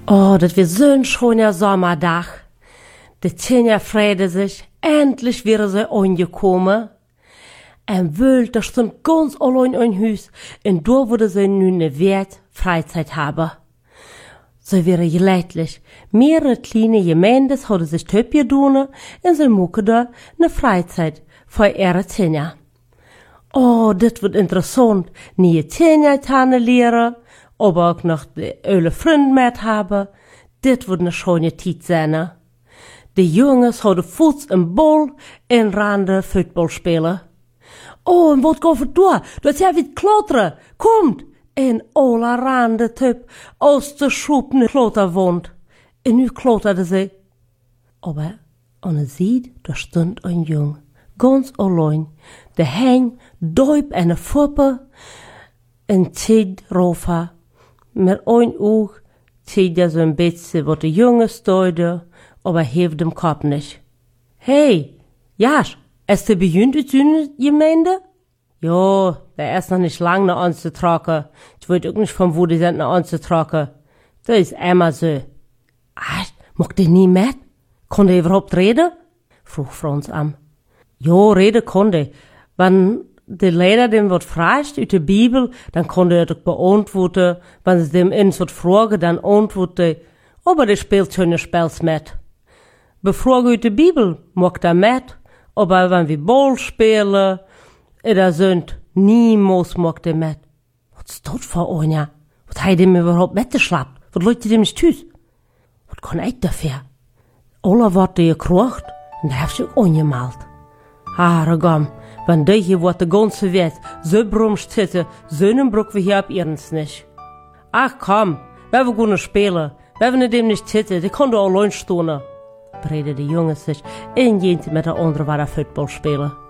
Oh, das wird so ein schöner Sommerdag. Die Kinder freuen sich, endlich wären sie angekommen. Und wild, da stond ganz allein ein Haus, und da würde sie nun eine Wert Freizeit haben. Sie wären geleidlich. Mehrere kleine Gemeindes hadden sich töpje doen, und sie mochten da eine Freizeit für ihre Kinder. Oh, das wird interessant. Neue Kinder kennenlernen, aber auch noch die öle Freunde mit haben. Das wird eine schöne Zeit sein. Die Jungs hadden Fuß im Ball und randen Football spielen. Oh, en wat gaat het door? Dat jij weer klotteren. Komt! En alle randen typ als de schroep ne klotterwond. En nu klotterde ze. Aber an der Seite, da stond ein Jung, ganz allein. Der Heng, duip en een Fuppe, en tijd rofa. Met ein Oog tijd er so ein bisschen, wat de Junge steude, aber heeft dem Kopf nicht. Hey, Jasch, ist der beginnt uit uw Gemeinde? Ja, der ist noch nicht lang noch anzutragen. Ich wollte auch nicht von wo die sind noch anzutragen. Das ist immer so. Ach, mag der nie mit? Kann der überhaupt reden? Frug Franz an. Ja, reden kann der. Wenn der Lehrer dem was fragt aus der Bibel, dann kann der das beantworten. Wenn sie dem ins was fragen, dann antwortet er. Aber der spielt schöne Spiels mit. Befragen aus der Bibel, mag der mit. Aber wenn wir Ball spielen, oder sind, niemals mag der mit. Was ist das für einer? Was hat dem überhaupt mitgeschleppt? Was läuft dem nicht tüß? Was kann ich dafür? Alle Worte gekrocht, und der hat sich angemalt. Haregam, wenn die hier wat de ganze Welt so brumst zitten, so einen Bruck wie hier ab ihrens nicht. Ach komm, wir wollen spielen. Wir wollen dem nicht zitten, die kann doch allein stehen. Breiden de Jungs sich in mit der anderen war Football spelen.